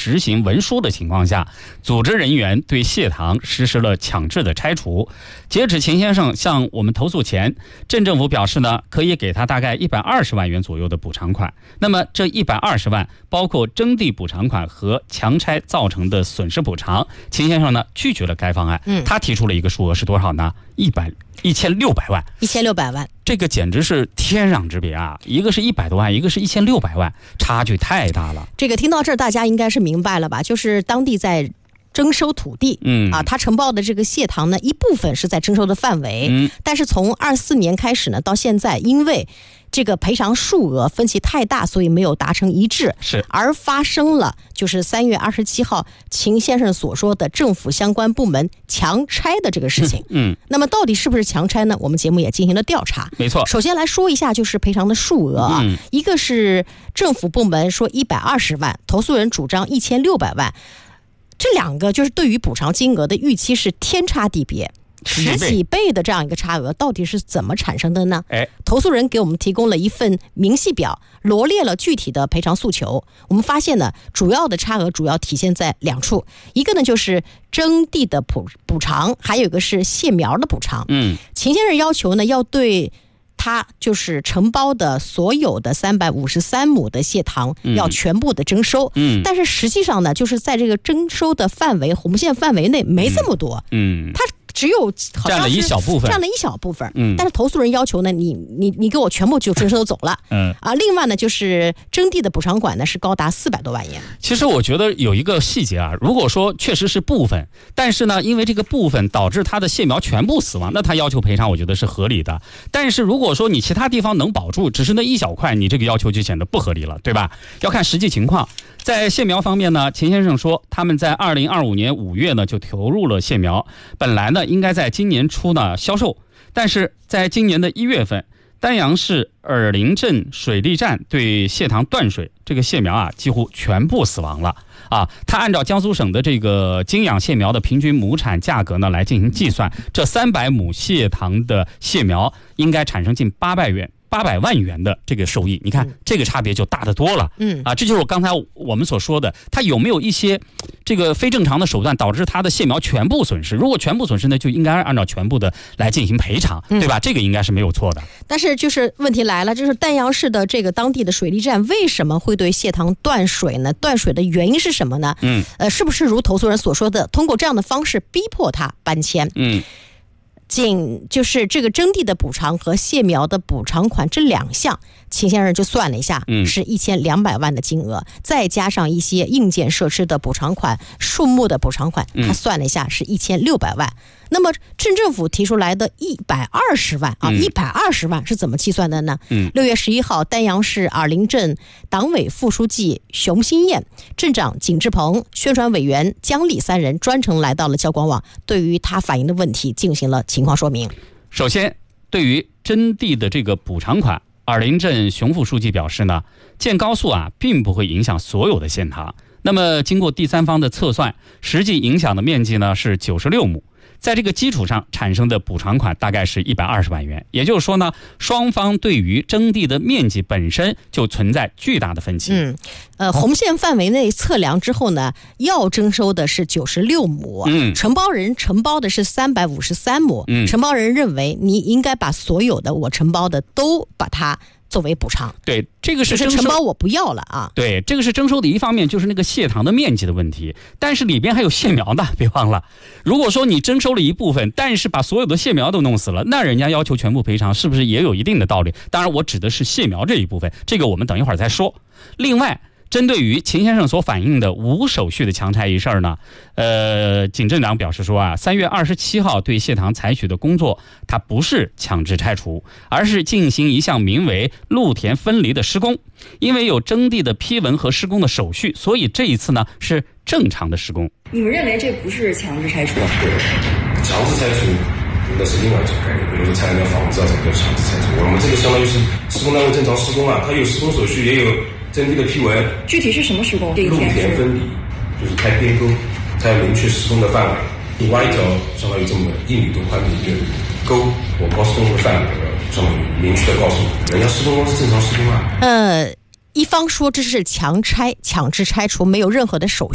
执行文书的情况下，组织人员对谢堂实施了强制的拆除。截止秦先生向我们投诉前，镇政府表示呢，可以给他大概120万元左右的补偿款。那么这120万包括征地补偿款和强拆造成的损失补偿。秦先生呢拒绝了该方案，他提出了一个数额是多少呢？1600万。 1600万， 这个简直是天壤之别啊！一个是100多万，一个是1600万，差距太大了。 这个听到这儿，大家应该是明白了吧？就是当地在征收土地，他承包的这个谢堂呢，一部分是在征收的范围，但是从24年开始呢，到现在，因为这个赔偿数额分歧太大，所以没有达成一致，而发生了就是3月27号秦先生所说的政府相关部门强拆的这个事情。那么到底是不是强拆呢？我们节目也进行了调查。 没错， 首先来说一下就是赔偿的数额啊，一个是政府部门说120万，投诉人主张1600万。这两个就是对于补偿金额的预期是天差地别，10几倍的这样一个差额，到底是怎么产生的呢？投诉人给我们提供了一份明细表，罗列了具体的赔偿诉求。我们发现呢，主要的差额主要体现在2处，一个呢就是征地的补偿，还有一个是谢苗的补偿。秦先生要求呢，要对他就是承包的所有的353亩的谢堂要全部的征收，但是实际上呢，就是在这个征收的范围红线范围内没这么多，他只有占了一小部分， 但是投诉人要求呢，你给我全部就征收走了，另外呢，就是征地的补偿款呢是高达400多万元。 其实我觉得有一个细节啊，如果说确实是部分，但是呢，因为这个部分导致他的谢苗全部死亡，那他要求赔偿，我觉得是合理的。但是如果说你其他地方能保住，只是那一小块，你这个要求就显得不合理了，对吧？要看实际情况。在谢苗方面呢，秦先生说，他们在2025年5月呢就投入了谢苗，本来呢应该在今年初呢销售，但是在今年的1月份，丹阳市尔林镇水利站对谢堂断水，这个谢苗啊几乎全部死亡了啊。他按照江苏省的这个精养谢苗的平均亩产价格呢来进行计算，这300亩谢堂的谢苗应该产生近800万元的这个收益，你看这个差别就大得多了。这就是刚才我们所说的，它有没有一些这个非正常的手段导致它的谢苗全部损失？如果全部损失呢，就应该按照全部的来进行赔偿，对吧？这个应该是没有错的。 但是就是问题来了，就是丹阳市的这个当地的水利站为什么会对谢堂断水呢？断水的原因是什么呢？是不是如投诉人所说的，通过这样的方式逼迫他搬迁？仅就是这个征地的补偿和谢苗的补偿款这2项，秦先生就算了一下，是1200万的金额，再加上一些硬件设施的补偿款、树木的补偿款，他算了一下是1600万。那么镇政府提出来的120万啊，120万是怎么计算的呢？6月11号，丹阳市尔林镇党委副书记熊新燕、镇长景志鹏、宣传委员姜丽3人专程来到了交广网，对于他反映的问题进行了情况说明。 首先，对于征地的这个补偿款，尔林镇熊副书记表示呢，建高速啊并不会影响所有的谢堂。那么经过第三方的测算，实际影响的面积呢是96亩。在这个基础上产生的补偿款大概是120万元，也就是说呢，双方对于征地的面积本身就存在巨大的分歧。 红线范围内测量之后呢，要征收的是96亩，承包人承包的是353亩，承包人认为你应该把所有的我承包的都把它作为补偿。 对，这个是承包我不要了啊。 对，这个是征收的一方面，就是那个谢堂的面积的问题，但是里边还有谢苗的，别忘了。如果说你征收了一部分，但是把所有的谢苗都弄死了，那人家要求全部赔偿，是不是也有一定的道理？当然，我指的是谢苗这一部分，这个我们等一会儿再说。另外，针对于秦先生所反映的无手续的强拆一事呢，景镇长表示说3月27号对谢堂采取的工作，它不是强制拆除，而是进行一项名为陆田分离的施工。因为有征地的批文和施工的手续，所以这一次呢是正常的施工。 你们认为这不是强制拆除？ 对，强制拆除那是另外一种概念，比如说拆人家房子啊，这个强制拆除。我们这个相当于是施工单位正常施工啊，它有施工手续，也有征地的批文。具体是什么施工？ 陆田分离，就是开边沟，它要明确施工的范围。你挖一条相当于这么1米多宽的一个沟，我包施工的范围相当于明确的告诉你，人家施工公司正常施工啊。 一方说这是强制拆除，没有任何的手续。